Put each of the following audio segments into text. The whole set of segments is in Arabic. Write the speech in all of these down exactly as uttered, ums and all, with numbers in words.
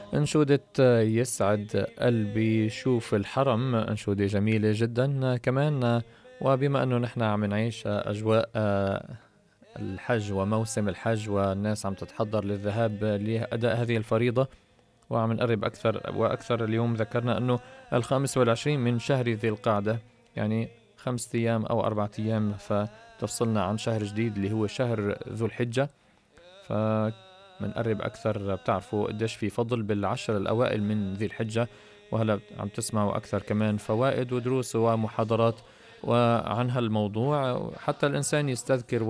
أنشودة يسعد قلبي شوف الحرم، أنشودة جميلة جدا كمان. وبما أنه نحن عم نعيش أجواء الحج وموسم الحج والناس عم تتحضر للذهاب لأداء هذه الفريضة وعم نقرب أكثر وأكثر، اليوم ذكرنا أنه الخامس والعشرين من شهر ذي القعدة، يعني خمسة أيام أو أربعة أيام فتفصلنا عن شهر جديد اللي هو شهر ذو الحجة. فمنقرب أكثر، بتعرفوا قديش في فضل بالعشر الأوائل من ذي الحجة، وهلا عم تسمعوا أكثر كمان فوائد ودروس ومحاضرات وعن هالموضوع، حتى الإنسان يستذكر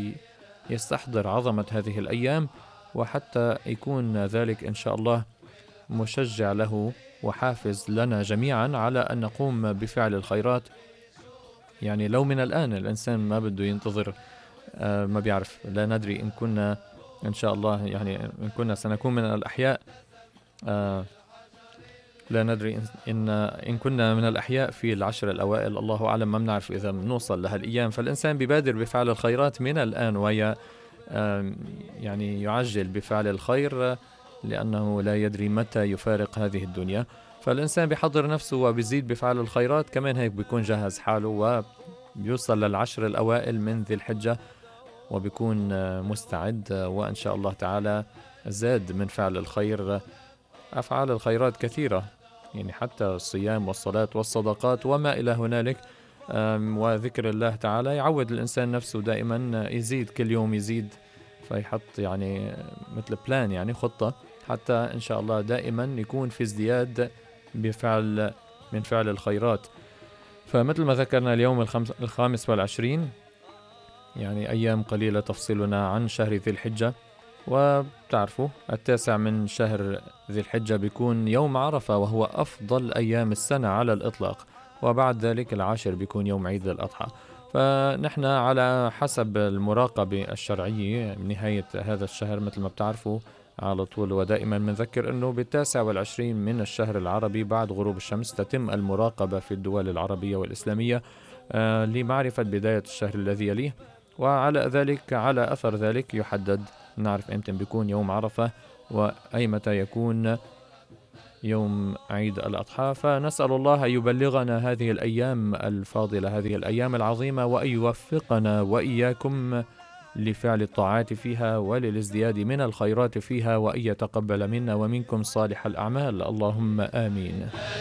ويستحضر عظمة هذه الأيام، وحتى يكون ذلك إن شاء الله مشجع له وحافز لنا جميعا على أن نقوم بفعل الخيرات. يعني لو من الآن الإنسان ما بده ينتظر، آه ما بيعرف، لا ندري إن كنا إن شاء الله، يعني إن كنا سنكون من الأحياء، آه لا ندري إن إن كنا من الأحياء في العشر الأوائل، الله أعلم، ما بنعرف إذا بنوصل لهالأيام. فالإنسان بيبادر بفعل الخيرات من الآن، وهي آه يعني يعجل بفعل الخير لأنه لا يدري متى يفارق هذه الدنيا. فالإنسان بيحضر نفسه وبيزيد بفعل الخيرات، كمان هيك بيكون جهز حاله وبيوصل للعشر الأوائل من ذي الحجة وبيكون مستعد، وإن شاء الله تعالى زاد من فعل الخير. أفعال الخيرات كثيرة، يعني حتى الصيام والصلاة والصدقات وما إلى هنالك، وذكر الله تعالى يعود الإنسان نفسه دائما يزيد، كل يوم يزيد، فيحط يعني مثل بلان، يعني خطة، حتى إن شاء الله دائما يكون في ازدياد بفعل من فعل الخيرات. فمثل ما ذكرنا اليوم الخمس الخامس والعشرين، يعني أيام قليلة تفصلنا عن شهر ذي الحجة. وبتعرفوا التاسع من شهر ذي الحجة بيكون يوم عرفة، وهو أفضل أيام السنة على الإطلاق، وبعد ذلك العاشر بيكون يوم عيد الأضحى. فنحن على حسب المراقبة الشرعية نهاية هذا الشهر مثل ما بتعرفوا على طول، ودائما بنذكر أنه بالتاسع والعشرين من الشهر العربي بعد غروب الشمس تتم المراقبة في الدول العربية والإسلامية آه لمعرفة بداية الشهر الذي يليه، وعلى ذلك على أثر ذلك يحدد، نعرف إمتى بيكون يوم عرفة وأي متى يكون يوم عيد الأضحى. فنسأل الله أن يبلغنا هذه الأيام الفاضلة، هذه الأيام العظيمة، وأن يوفقنا وإياكم لفعل الطاعات فيها وللازدياد من الخيرات فيها، وأن يتقبل منا ومنكم صالح الأعمال، اللهم آمين.